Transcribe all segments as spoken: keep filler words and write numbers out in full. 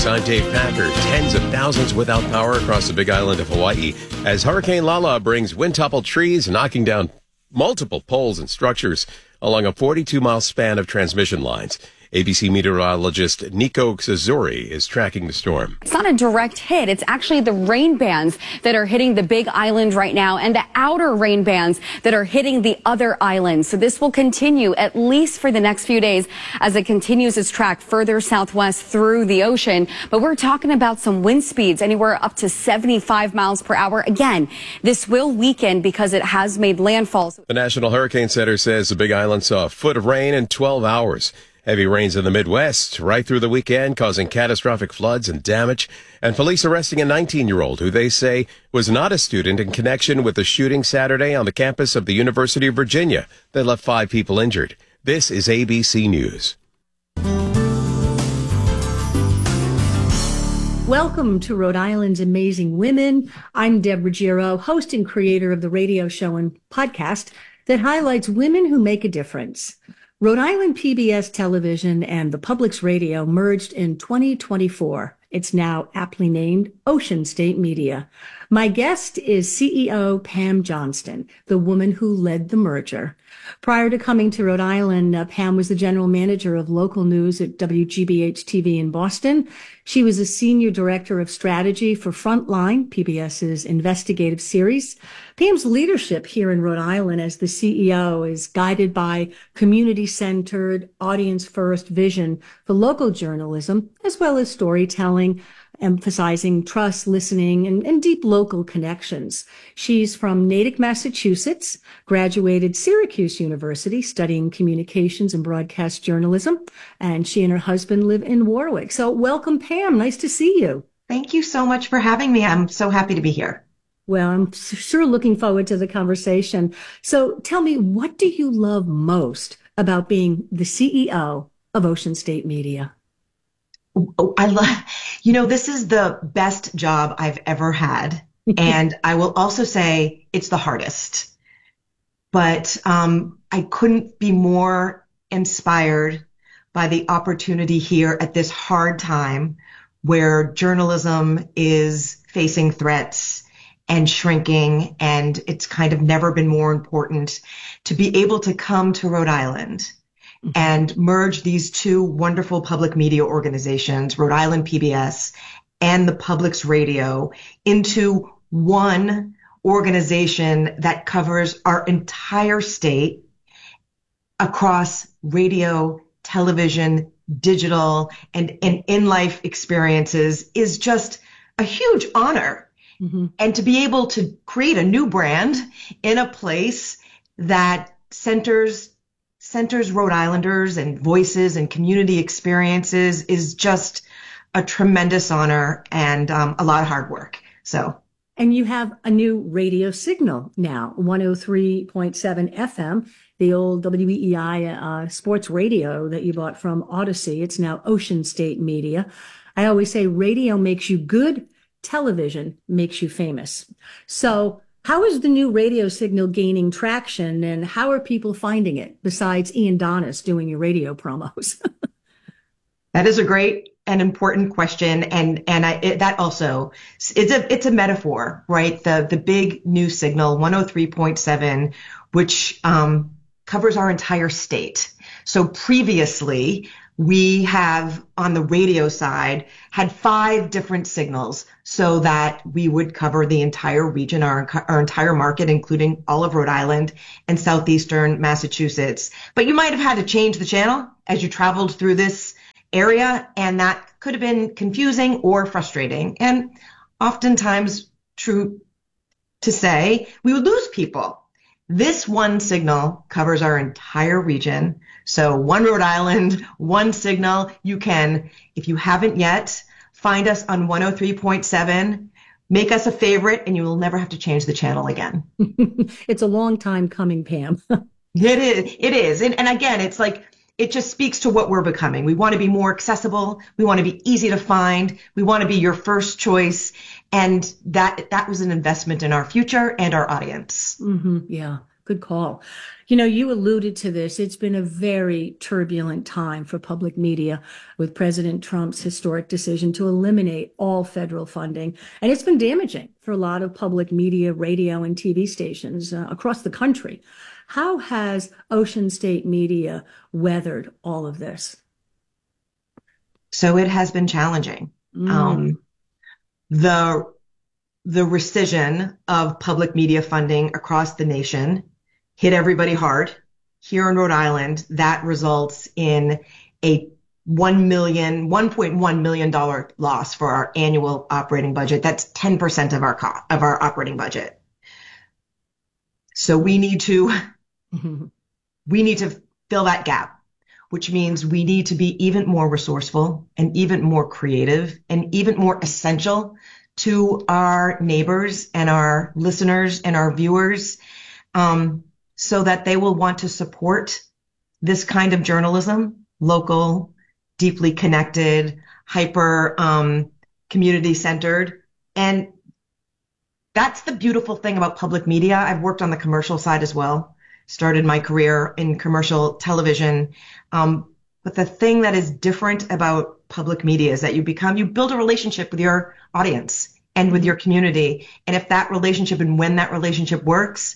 I'm Dave Packer. Tens of thousands without power across the Big Island of Hawaii as Hurricane Lala brings wind-toppled trees, knocking down multiple poles and structures along a forty-two mile span of transmission lines. A B C meteorologist Nico Zazuri is tracking the storm. It's not a direct hit. It's actually the rain bands that are hitting the Big Island right now and the outer rain bands that are hitting the other islands. So this will continue at least for the next few days as it continues its track further southwest through the ocean. But we're talking about some wind speeds anywhere up to seventy-five miles per hour. Again, this will weaken because it has made landfall. The National Hurricane Center says the Big Island saw a foot of rain in twelve hours. Heavy rains in the Midwest right through the weekend, causing catastrophic floods and damage, and police arresting a nineteen-year-old who they say was not a student in connection with the shooting Saturday on the campus of the University of Virginia that left five people injured. This is A B C News. Welcome to Rhode Island's Amazing Women. I'm Deb Ruggiero, host and creator of the radio show and podcast that highlights women who make a difference. Rhode Island P B S Television and the Public's Radio merged in twenty twenty-four. It's now aptly named Ocean State Media. My guest is C E O Pam Johnston, the woman who led the merger. Prior to coming to Rhode Island, uh, Pam was the general manager of local news at W G B H T V in Boston. She was a senior director of strategy for Frontline, PBS's investigative series. Pam's leadership here in Rhode Island as the C E O is guided by community-centered, audience-first vision for local journalism, as well as storytelling, emphasizing trust, listening, and, and deep local connections. She's from Natick, Massachusetts, graduated Syracuse University studying communications and broadcast journalism, and she and her husband live in Warwick. So welcome, Pam. Nice to see you. Thank you so much for having me. I'm so happy to be here. Well, I'm sure looking forward to the conversation. So tell me, what do you love most about being the C E O of Ocean State Media? Oh, I love, you know, this is the best job I've ever had. And I will also say it's the hardest. But um, I couldn't be more inspired by the opportunity here at this hard time where journalism is facing threats and shrinking, and it's kind of never been more important to be able to come to Rhode Island and merge these two wonderful public media organizations, Rhode Island P B S and the Public's Radio, into one organization that covers our entire state across radio, television, digital, and, and in-life experiences is just a huge honor. Mm-hmm. And to be able to create a new brand in a place that centers centers Rhode Islanders and voices and community experiences is just a tremendous honor and um, a lot of hard work. So, and you have a new radio signal now, one oh three point seven F M, the old W E E I uh, sports radio that you bought from Odyssey. It's now Ocean State Media. I always say radio makes you good, television makes you famous. So how is the new radio signal gaining traction, and how are people finding it besides Ian Donis doing your radio promos? That is a great and important question. And, and I, it, that also, it's a, it's a metaphor, right? The, the big new signal, one oh three point seven, which, um, covers our entire state. So previously, we have on the radio side had five different signals so that we would cover the entire region, our, our entire market, including all of Rhode Island and southeastern Massachusetts. But you might have had to change the channel as you traveled through this area, and that could have been confusing or frustrating. And oftentimes, true to say, we would lose people. This one signal covers our entire region. So one Rhode Island, one signal. You can, if you haven't yet, find us on one oh three point seven, make us a favorite, and you will never have to change the channel again. It's a long time coming, Pam. It is. It is. And, and again, it's like, it just speaks to what we're becoming. We want to be more accessible. We want to be easy to find. We want to be your first choice. And that that was an investment in our future and our audience. Mm-hmm. Yeah. Good call. You know, you alluded to this. It's been a very turbulent time for public media with President Trump's historic decision to eliminate all federal funding. And it's been damaging for a lot of public media, radio, and T V stations uh, across the country. How has Ocean State Media weathered all of this? So it has been challenging. Mm. Um, the the rescission of public media funding across the nation hit everybody hard. Here in Rhode Island, that results in a one million, one point one million dollar loss for our annual operating budget. That's ten percent of our co- of our operating budget. So we need to mm-hmm. we need to fill that gap, which means we need to be even more resourceful and even more creative and even more essential to our neighbors and our listeners and our viewers, um, so that they will want to support this kind of journalism, local, deeply connected, hyper um, community centered. And that's the beautiful thing about public media. I've worked on the commercial side as well, started my career in commercial television. Um, but the thing that is different about public media is that you become, you build a relationship with your audience and with your community. And if that relationship and when that relationship works,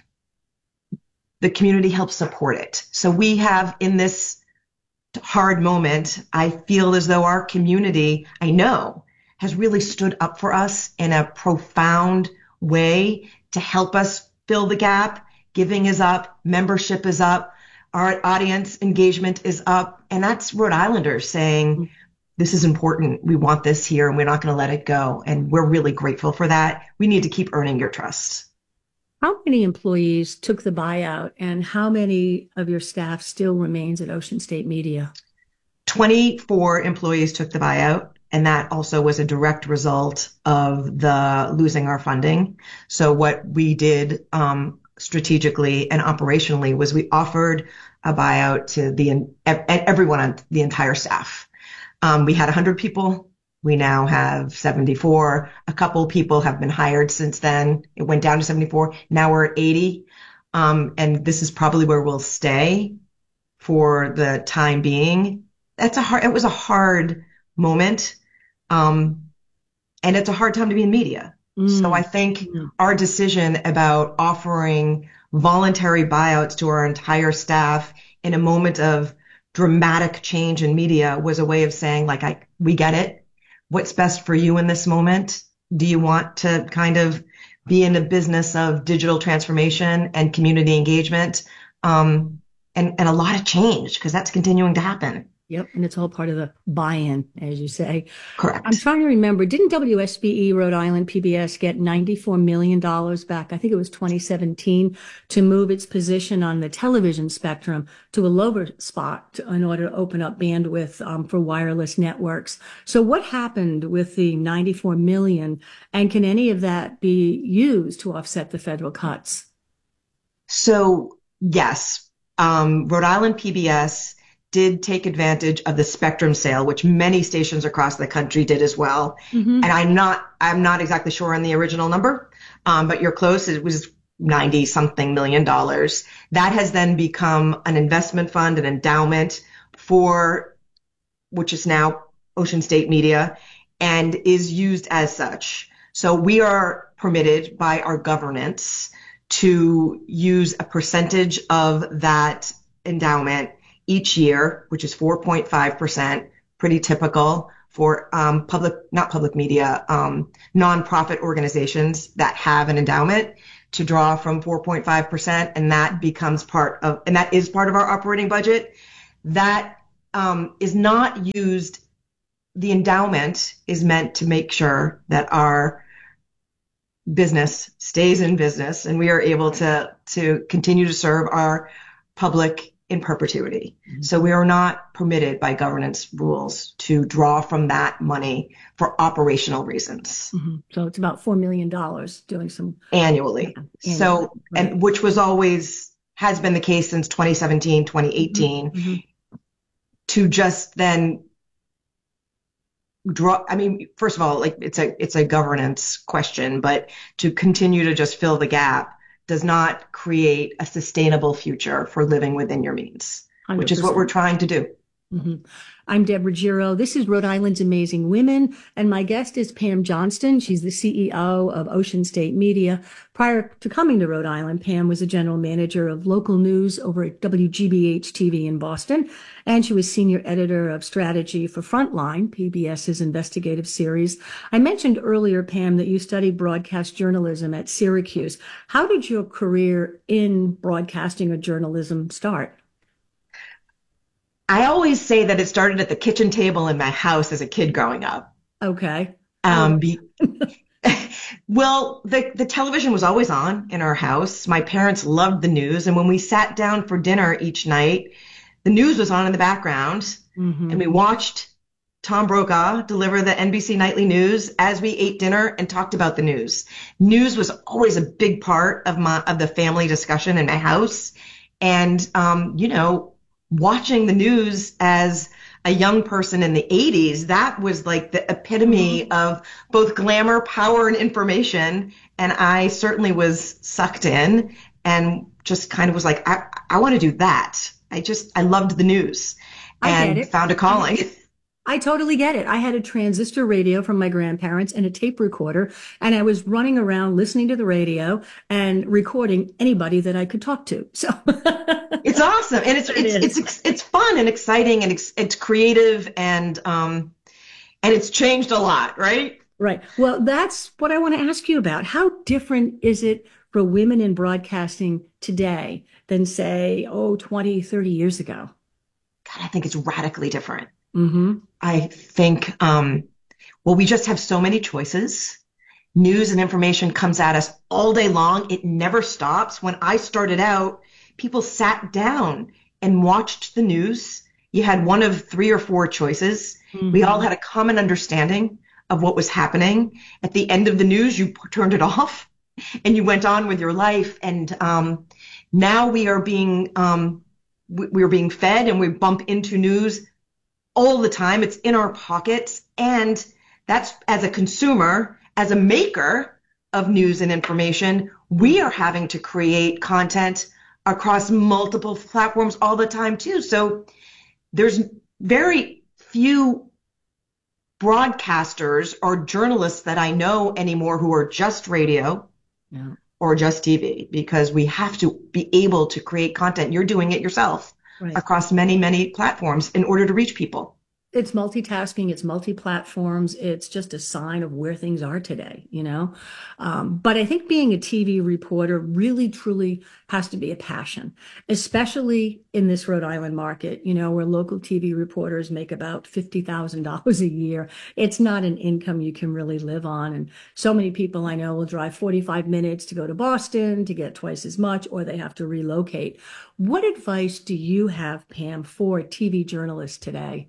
the community helps support it. So we have in this hard moment, I feel as though our community, I know, has really stood up for us in a profound way to help us fill the gap. Giving is up, membership is up, our audience engagement is up. And that's Rhode Islanders saying, this is important. We want this here and we're not going to let it go. And we're really grateful for that. We need to keep earning your trust. How many employees took the buyout and how many of your staff still remains at Ocean State Media? twenty-four employees took the buyout. And that also was a direct result of the losing our funding. So what we did um, strategically and operationally was we offered a buyout to the everyone on the entire staff. Um, we had one hundred people. We now have seventy-four. A couple people have been hired since then. It went down to seventy-four. Now we're at eighty. Um, and this is probably where we'll stay for the time being. That's a hard, it was a hard moment. Um, and it's a hard time to be in media. Mm. So I think mm. our decision about offering voluntary buyouts to our entire staff in a moment of dramatic change in media was a way of saying, like, I, we get it. What's best for you in this moment? Do you want to kind of be in the business of digital transformation and community engagement? Um, and, and a lot of change, because that's continuing to happen. Yep. And it's all part of the buy-in, as you say. Correct. I'm trying to remember, didn't W S B E Rhode Island P B S get ninety-four million dollars back? I think it was twenty seventeen to move its position on the television spectrum to a lower spot to, in order to open up bandwidth um, for wireless networks. So what happened with the ninety-four million dollars, and can any of that be used to offset the federal cuts? So yes, um, Rhode Island P B S did take advantage of the spectrum sale, which many stations across the country did as well. Mm-hmm. And I'm not, I'm not exactly sure on the original number, um, but you're close. It was ninety something million dollars. That has then become an investment fund, an endowment for, which is now Ocean State Media, and is used as such. So we are permitted by our governance to use a percentage of that endowment each year, which is four point five percent, pretty typical for um, public, not public media, um, nonprofit organizations that have an endowment, to draw from four point five percent. And that becomes part of, and that is part of our operating budget. That um, is not used. The endowment is meant to make sure that our business stays in business and we are able to, to continue to serve our public in perpetuity. Mm-hmm. So we are not permitted by governance rules to draw from that money for operational reasons. Mm-hmm. So it's about four million dollars doing some annually. Yeah, so, annually. Right. And which was always, has been the case since twenty seventeen, twenty eighteen, mm-hmm. to just then draw. I mean, first of all, like it's a, it's a governance question, but to continue to just fill the gap does not create a sustainable future for living within your means, one hundred percent. Which is what we're trying to do. Mm-hmm. I'm Deborah Giro. This is Rhode Island's Amazing Women, and my guest is Pam Johnston. She's the C E O of Ocean State Media. Prior to coming to Rhode Island, Pam was a general manager of local news over at W G B H T V in Boston, and she was senior editor of strategy for Frontline, PBS's investigative series. I mentioned earlier, Pam, that you studied broadcast journalism at Syracuse. How did your career in broadcasting or journalism start? I always say that it started at the kitchen table in my house as a kid growing up. Okay. Um, be, well, the, the television was always on in our house. My parents loved the news. And when we sat down for dinner each night, the news was on in the background. Mm-hmm. And we watched Tom Brokaw deliver the N B C Nightly News as we ate dinner and talked about the news. News was always a big part of my, of the family discussion in my house. And, um, you know, watching the news as a young person in the eighties, that was like the epitome mm-hmm. of both glamour, power, and information. And I certainly was sucked in and just kind of was like, I, I want to do that. I just, I loved the news and found a calling. I totally get it. I had a transistor radio from my grandparents and a tape recorder, and I was running around listening to the radio and recording anybody that I could talk to. So it's awesome. And it's, it it's, it's, it's fun and exciting and it's, it's creative and, um, and it's changed a lot, right? Right. Well, that's what I want to ask you about. How different is it for women in broadcasting today than say, oh, twenty, thirty years ago? God, I think it's radically different. Mm-hmm. I think, um, well, we just have so many choices. News and information comes at us all day long. It never stops. When I started out, people sat down and watched the news. You had one of three or four choices. Mm-hmm. We all had a common understanding of what was happening. At the end of the news, you turned it off and you went on with your life. And um, now we are being um, we are being fed and we bump into news all the time. It's in our pockets. And that's, as a consumer, as a maker of news and information, we are having to create content across multiple platforms all the time too. So there's very few broadcasters or journalists that I know anymore who are just radio yeah. or just T V, because we have to be able to create content. You're doing it yourself. Right. Across many, many platforms in order to reach people. It's multitasking, it's multi-platforms, it's just a sign of where things are today, you know? Um, but I think being a T V reporter really, truly has to be a passion, especially in this Rhode Island market, you know, where local T V reporters make about fifty thousand dollars a year. It's not an income you can really live on. And so many people I know will drive forty-five minutes to go to Boston to get twice as much, or they have to relocate. What advice do you have, Pam, for T V journalists today?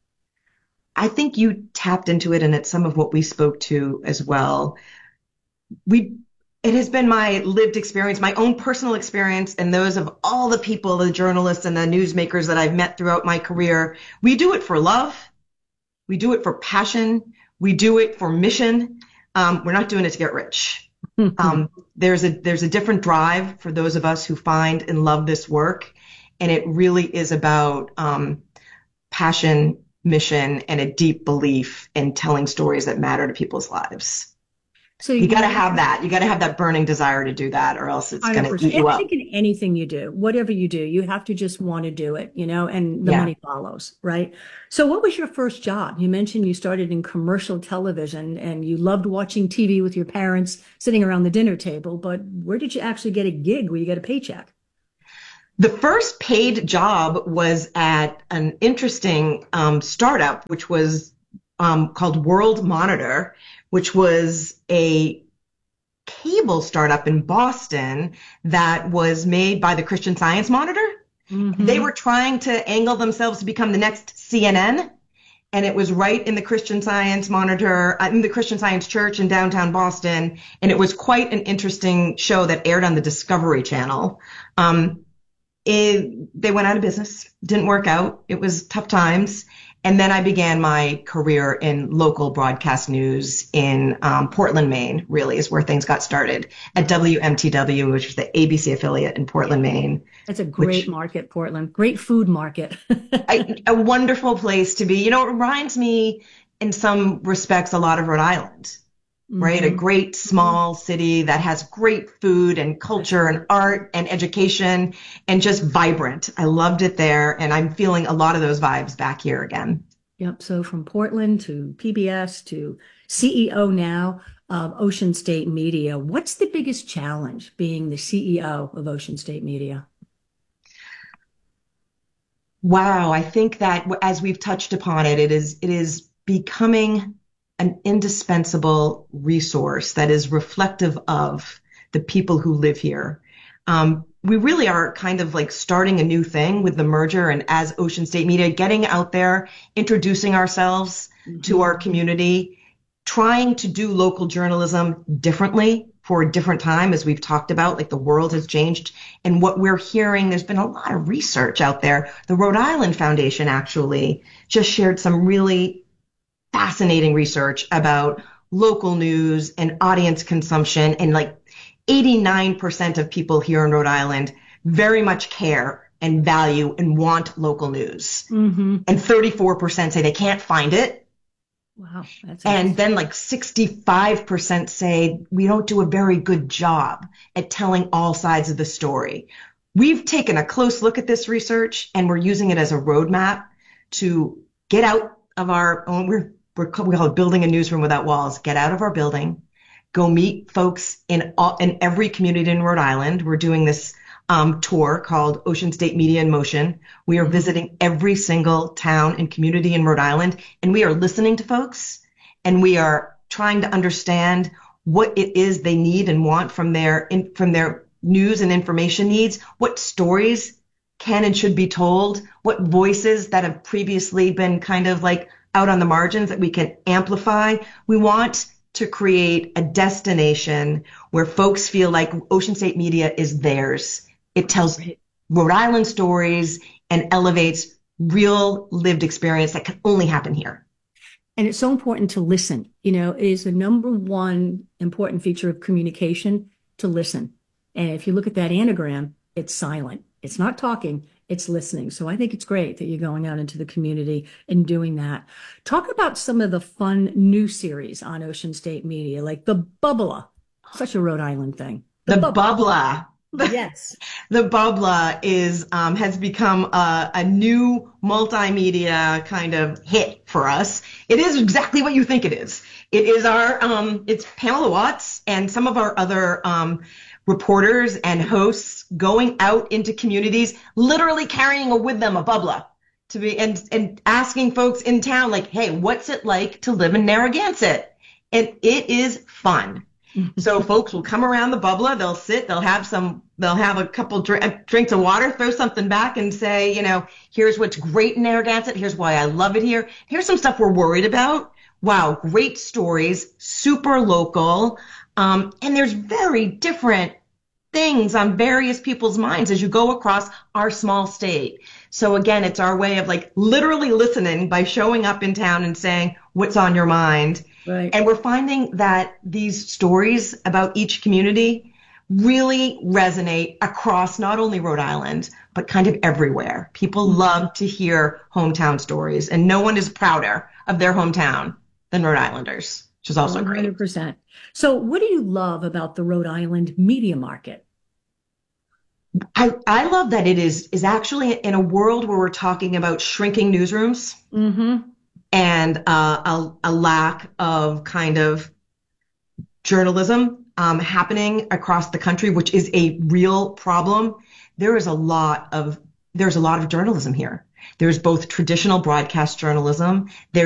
I think you tapped into it, and it's some of what we spoke to as well. We, it has been my lived experience, my own personal experience, and those of all the people, the journalists and the newsmakers that I've met throughout my career. We do it for love. We do it for passion. We do it for mission. Um, we're not doing it to get rich. um, there's a, there's a different drive for those of us who find and love this work. And it really is about, um, passion, mission, and a deep belief in telling stories that matter to people's lives. So you, you got to have that. You got to have that burning desire to do that, or else it's going to eat you up. I think in anything you do, whatever you do, you have to just want to do it, you know, and the yeah. money follows, right? So what was your first job? You mentioned you started in commercial television and you loved watching T V with your parents sitting around the dinner table, but where did you actually get a gig where you get a paycheck? The first paid job was at an interesting um, startup, which was um, called World Monitor, which was a cable startup in Boston that was made by the Christian Science Monitor. Mm-hmm. They were trying to angle themselves to become the next C N N. And it was right in the Christian Science Monitor, uh, in the Christian Science Church in downtown Boston. And it was quite an interesting show that aired on the Discovery Channel. Um, It, they went out of business, didn't work out. It was tough times. And then I began my career in local broadcast news in um, Portland, Maine, really is where things got started at W M T W, which is the A B C affiliate in Portland, Maine. It's a great which, market, Portland. Great food market. I, a wonderful place to be. You know, it reminds me in some respects a lot of Rhode Island, right? Mm-hmm. A great small city that has great food and culture and art and education and just vibrant. I loved it there. And I'm feeling a lot of those vibes back here again. Yep. So from Portland to P B S to C E O now of Ocean State Media, what's the biggest challenge being the C E O of Ocean State Media? Wow. I think that as we've touched upon it, it is, it is becoming an indispensable resource that is reflective of the people who live here. Um, we really are kind of like starting a new thing with the merger and as Ocean State Media, getting out there, introducing ourselves mm-hmm. to our community, trying to do local journalism differently for a different time, as we've talked about, like the world has changed. And what we're hearing, there's been a lot of research out there. The Rhode Island Foundation actually just shared some really fascinating research about local news and audience consumption. And like eighty-nine percent of people here in Rhode Island very much care and value and want local news. Mm-hmm. And thirty-four percent say they can't find it. Wow. That's and then like sixty-five percent say we don't do a very good job at telling all sides of the story. We've taken a close look at this research and we're using it as a roadmap to get out of our own, we're, we're we call it building a newsroom without walls, get out of our building, go meet folks in all, in every community in Rhode Island. We're doing this um, tour called Ocean State Media in Motion. We are visiting every single town and community in Rhode Island, and we are listening to folks, and we are trying to understand what it is they need and want from their in, from their news and information needs, what stories can and should be told, what voices that have previously been kind of like out on the margins that we can amplify. We want to create a destination where folks feel like Ocean State Media is theirs. It tells Rhode Island stories and elevates real lived experience that can only happen here. And it's so important to listen. You know, it is the number one important feature of communication, to listen. And if you look at that anagram, it's silent. It's not talking, it's listening. So I think it's great that you're going out into the community and doing that. Talk about some of the fun new series on Ocean State Media, like the Bubbla, such a Rhode Island thing. The, the Bubbla. Yes. The Bubbla is um, has become a, a new multimedia kind of hit for us. It is exactly what you think it is. It is our, um, it's Pamela Watts and some of our other um, reporters and hosts going out into communities, literally carrying with them a Bubbla to be and and asking folks in town, like, hey, what's it like to live in Narragansett? And it is fun. So folks will come around the Bubbla, they'll sit, they'll have some, they'll have a couple drink, drinks of water, throw something back and say, you know, here's what's great in Narragansett. Here's why I love it here. Here's some stuff we're worried about. Wow, great stories, super local. Um, and there's very different things on various people's minds as you go across our small state. So again, it's our way of like literally listening by showing up in town and saying what's on your mind. Right. And we're finding that these stories about each community really resonate across not only Rhode Island, but kind of everywhere. People love to hear hometown stories, and no one is prouder of their hometown than Rhode Islanders, which is also one hundred percent. Great. So what do you love about the Rhode Island media market? I, I love that it is, is actually in a world where we're talking about shrinking newsrooms. Mm-hmm. And uh, a, a lack of kind of journalism um, happening across the country, which is a real problem. There is a lot of there's a lot of journalism here. There's both traditional broadcast journalism. There's